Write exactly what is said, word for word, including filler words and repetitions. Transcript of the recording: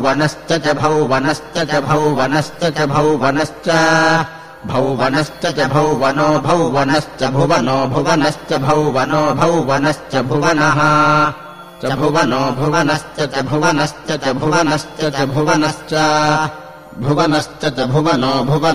वनश्च च भौवनश्च च भौवनश्च च भौवनश्च भौवनश्च च भौवनो भौवनश्च भुवनो भुवनश्च भौवनो भौवनश्च भुवनः च भुवनो भुवनश्च च भुवनश्च च भुवनश्च च भुवनश्च भुवनश्च च भुवनो भुवन